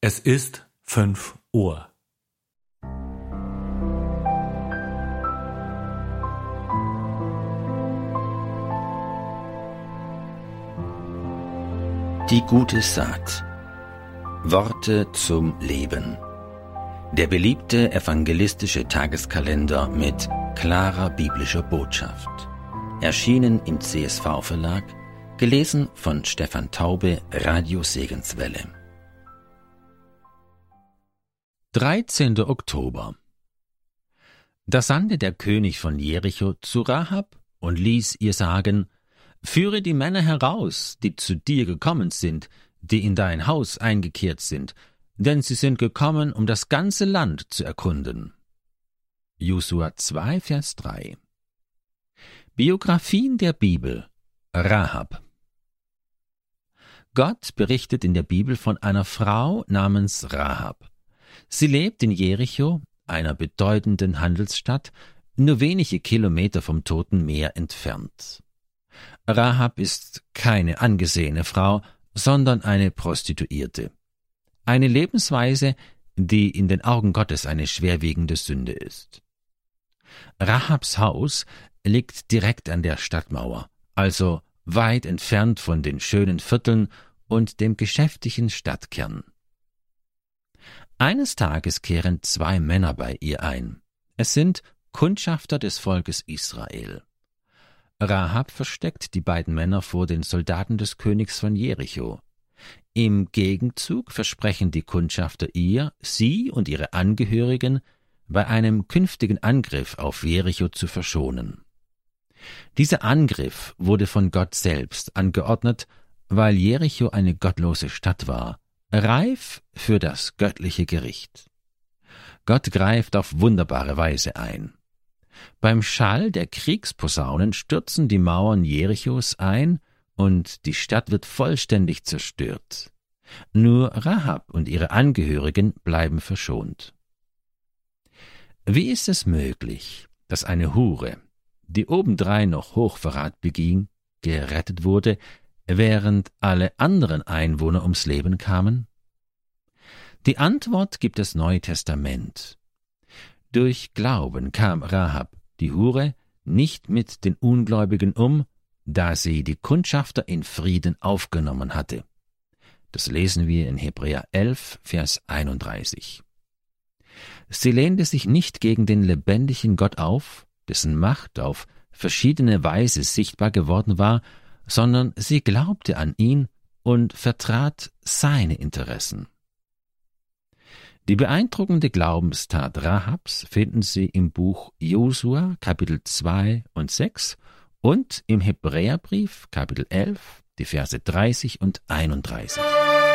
Es ist 5 Uhr. Die gute Saat. Worte zum Leben. Der beliebte evangelistische Tageskalender mit klarer biblischer Botschaft. Erschienen im CSV-Verlag, gelesen von Stefan Taube, Radio Segenswelle. 13. Oktober. Da sandte der König von Jericho zu Rahab und ließ ihr sagen: Führe die Männer heraus, die zu dir gekommen sind, die in dein Haus eingekehrt sind, denn sie sind gekommen, um das ganze Land zu erkunden. Josua 2, Vers 3. Biografien der Bibel. Rahab. Gott berichtet in der Bibel von einer Frau namens Rahab. Sie lebt in Jericho, einer bedeutenden Handelsstadt, nur wenige Kilometer vom Toten Meer entfernt. Rahab ist keine angesehene Frau, sondern eine Prostituierte. Eine Lebensweise, die in den Augen Gottes eine schwerwiegende Sünde ist. Rahabs Haus liegt direkt an der Stadtmauer, also weit entfernt von den schönen Vierteln und dem geschäftigen Stadtkern. Eines Tages kehren 2 Männer bei ihr ein. Es sind Kundschafter des Volkes Israel. Rahab versteckt die beiden Männer vor den Soldaten des Königs von Jericho. Im Gegenzug versprechen die Kundschafter ihr, sie und ihre Angehörigen bei einem künftigen Angriff auf Jericho zu verschonen. Dieser Angriff wurde von Gott selbst angeordnet, weil Jericho eine gottlose Stadt war, reif für das göttliche Gericht. Gott greift auf wunderbare Weise ein. Beim Schall der Kriegsposaunen stürzen die Mauern Jerichos ein und die Stadt wird vollständig zerstört. Nur Rahab und ihre Angehörigen bleiben verschont. Wie ist es möglich, dass eine Hure, die obendrein noch Hochverrat beging, gerettet wurde, während alle anderen Einwohner ums Leben kamen? Die Antwort gibt das Neue Testament. Durch Glauben kam Rahab, die Hure, nicht mit den Ungläubigen um, da sie die Kundschafter in Frieden aufgenommen hatte. Das lesen wir in Hebräer 11, Vers 31. Sie lehnte sich nicht gegen den lebendigen Gott auf, dessen Macht auf verschiedene Weise sichtbar geworden war, sondern sie glaubte an ihn und vertrat seine Interessen. Die beeindruckende Glaubenstat Rahabs finden Sie im Buch Josua, Kapitel 2 und 6 und im Hebräerbrief, Kapitel 11, die Verse 30 und 31.